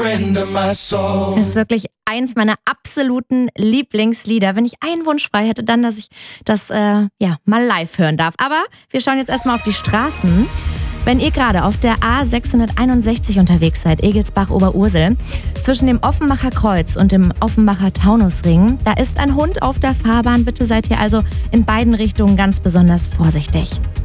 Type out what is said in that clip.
surrender my soul. Das ist wirklich eins meiner absoluten Lieblingslieder. Wenn ich einen Wunsch frei hätte, dann, dass ich das mal live hören darf. Aber wir schauen jetzt erstmal auf die Straßen. Wenn ihr gerade auf der A661 unterwegs seid, Egelsbach-Oberursel, zwischen dem Offenbacher Kreuz und dem Offenbacher Taunusring, da ist ein Hund auf der Fahrbahn. Bitte seid ihr also in beiden Richtungen ganz besonders vorsichtig.